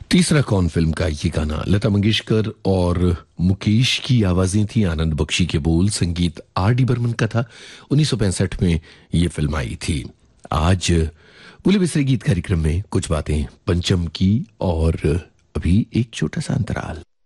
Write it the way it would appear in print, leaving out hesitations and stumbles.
तीसरा कौन फिल्म का ये गाना लता मंगेशकर और मुकेश की आवाजें थी, आनंद बख्शी के बोल, संगीत आर डी बर्मन का था। 1965 में ये फिल्म आई थी। आज बोले बिसरे गीत कार्यक्रम में कुछ बातें पंचम की और अभी एक छोटा सा अंतराल।